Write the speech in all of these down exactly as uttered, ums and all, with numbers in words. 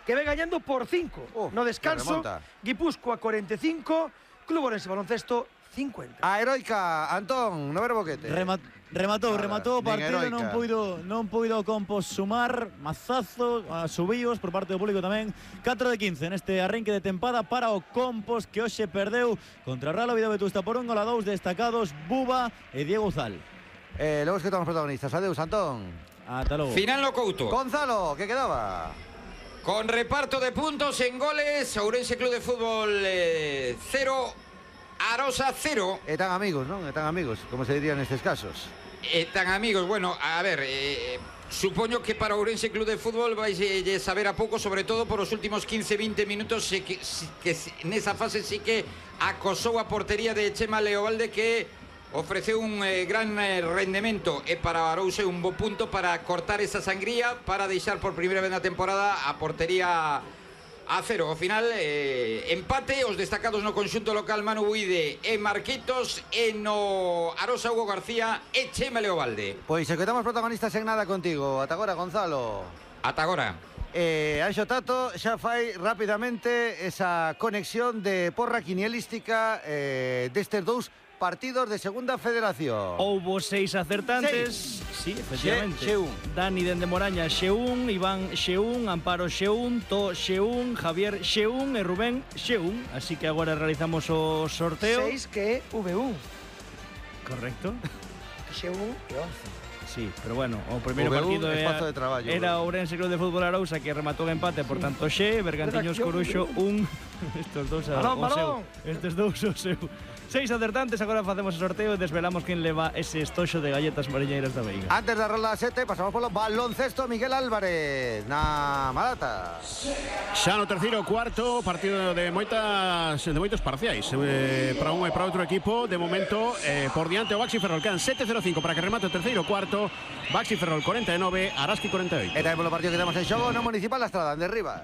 que ve gañando por cinco. Uh, no descanso, Guipúzcoa cuarenta y cinco, Club Ourense Baloncesto cincuenta. A heroica, Antón, no ver boquete. Remat Rematou, Nada, rematou o partido, heroica. non puido, non puido Compos sumar, mazazo, a subíos por parte do público tamén. catro de quince neste arranque de tempada para o Compos, que hoxe perdeu contra Real Oviedo Vetusta por un gol a dous, destacados Buba e Diego Uzal. Eh, logo es que estamos protagonistas. Adeus, Antón. Ata logo. Final no Couto. Gonzalo, ¿qué quedaba? Con reparto de puntos en goles, Ourense Club de Fútbol eh, cero, Arosa cero. Están amigos, ¿no? Están amigos, como se diría en estos casos. Están amigos, bueno, a ver, eh, supoño que para Ourense Club de Fútbol vais a saber a pouco, sobre todo por os últimos quince veinte minutos, que, que, que nesa fase sí que acosou a portería de Chema Leovalde, que ofreceu un eh, gran eh, rendemento, e para Arouse un bo punto para cortar esa sangría, para deixar por primeira vez na temporada a portería a cero. Ao final, eh, empate, os destacados no conxunto local Manu Buide e Marquitos, e no Arosa Hugo García e Chema Leovalde. Pois se quedamos protagonistas en nada contigo. Ata agora, Gonzalo. Ata agora. Eh, Anxo Tato xa fai rapidamente esa conexión de porra quinielística eh, destes dous partidos de Segunda Federación. Houbo seis acertantes. Seis. Sí, efectivamente. Xe, xeún. Dani dende Moraña Xeún, Iván Xeún, Amparo Xeún, To Xeún, Javier Xeún e Rubén Xeún. Así que agora realizamos o sorteo. seis que é V un. Correcto. Xeún e once. Sí, pero bueno, o primeiro V un, partido espazo era, de traballo, era Ourense Club de Fútbol Arousa, que rematou o empate, por tanto Xe, Bergantiños Coruxo un. Estos dous a, balón, o seu. balón. Estes dous o seu. Seis acertantes, agora facemos o sorteo e desvelamos quen leva ese estoxo de galletas mariñeiras da Veiga. Antes da rolda sete, pasamos polo baloncesto. Miguel Álvarez na Malata. Xa no terceiro cuarto, partido de moitas de moitos parciais eh, para un e para outro equipo. De momento, eh, por diante o Baxi Ferrol, quedan sete cero cinco para que remate o terceiro cuarto. Baxi Ferrol cuarenta e nove, Araski cuarenta e oito. E tamén polo partido que temos en xogo no Municipal da Estrada, de Rivas.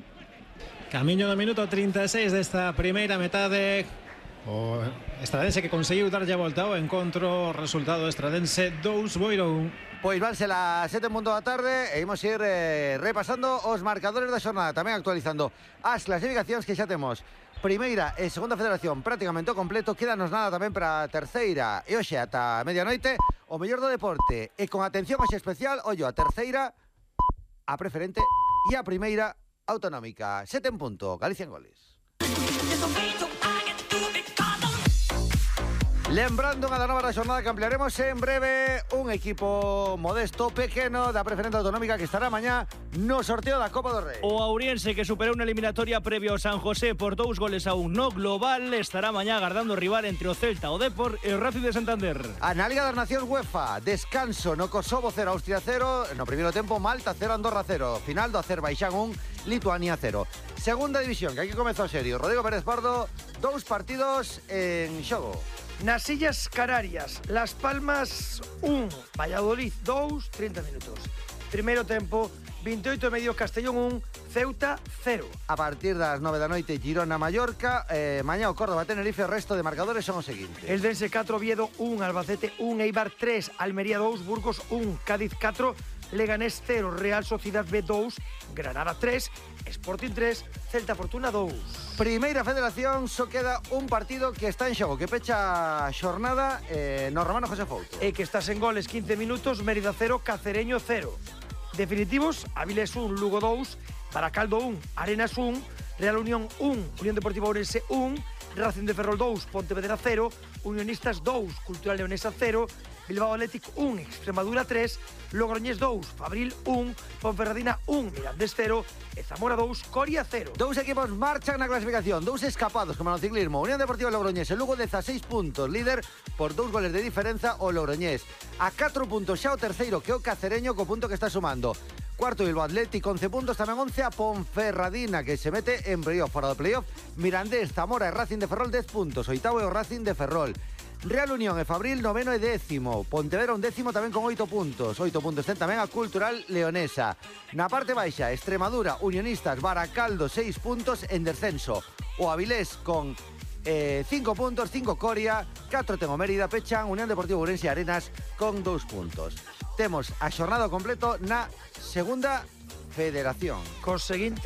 Camiño do minuto trinta e seis desta primeira metade. O estradense que conseguiu darlle a volta ao encontro. Resultado estradense dous, Boiro un. Pois vanse las sete en punto da tarde e imos ir eh, repasando os marcadores da xornada, tamén actualizando as clasificacións que xa temos. Primeira e Segunda Federación prácticamente o completo, quédanos nada tamén para a terceira e hoxe ata medianoite o mellor do deporte, e con atención hoxe especial, ollo, a terceira, a preferente e a primeira autonómica. Sete en punto, Galicia en goles. Lembrando unha da nova da xornada que ampliaremos en breve, un equipo modesto, pequeno, da preferente autonómica que estará mañá no sorteo da Copa do Rei. O Auriense, que superou unha eliminatoria previo ao San José por dous goles a un no global, estará mañá agardando o rival entre o Celta, o Depor e o Racing de Santander. A na Liga das Nacións UEFA, descanso no Kosovo cero, Austria cero, no primeiro tempo Malta cero, Andorra cero, final do Azerbaixán un, Lituania cero. Segunda división, que aquí comezou serio, Rodrigo Pérez Pardo, dous partidos en xogo. Nas Illas Canarias, Las Palmas un, Valladolid dous, trinta minutos. Primeiro tempo, vinte e oito e medio, Castellón un, Ceuta cero. A partir das nove da noite, Girona, Mallorca, eh, mañá o Córdoba, Tenerife, o resto de marcadores son os seguintes. Eldense catro, Oviedo un, Albacete un, Eibar tres, Almería dous, Burgos un, Cádiz catro, Leganés cero, Real Sociedad B dous, Granada tres, Sporting tres, Celta Fortuna dous. Primeira Federación, só queda un partido que está en xogo, que pecha a xornada eh, no Romano José Fouto. E que estás en goles, quince minutos, Mérida cero, Cacereño cero. Definitivos, Avilés un, Lugo dous, Baracaldo un, Arenas un, Real Unión un, Unión Deportiva Ourense un, Racing de Ferrol dous, Pontevedra cero, Unionistas dous, Cultural Leonesa cero, Bilbao Athletic un, Extremadura tres, Logroñés dous, Fabril un, Ponferradina un, Mirandés cero e Zamora dous, Coria cero. Dous equipos marchan na clasificación, dous escapados como no ciclismo. Unión Deportiva Logroñés, el Lugo dezaseis puntos, líder por dous goles de diferenza o Logroñés. A catro puntos xa o terceiro, que o Cacereño, co punto que está sumando. Cuarto Bilbao Athletic, once puntos, tamén once a Ponferradina, que se mete en playoff, fora do playoff. Mirandés, Zamora e Racing de Ferrol, dez puntos. Oitavo é o Racing de Ferrol. Real Unión e Fabril, noveno e décimo. Pontevedra un décimo tamén con oito puntos. Oito puntos ten tamén a Cultural Leonesa. Na parte baixa, Extremadura, Unionistas, Baracaldo, seis puntos en descenso. O Avilés con eh, cinco puntos, cinco Coria, catro ten o Mérida, pechan Unión Deportiva Ourense e Arenas con dous puntos. Temos a xornada completo na Segunda Federación. Cos seguinte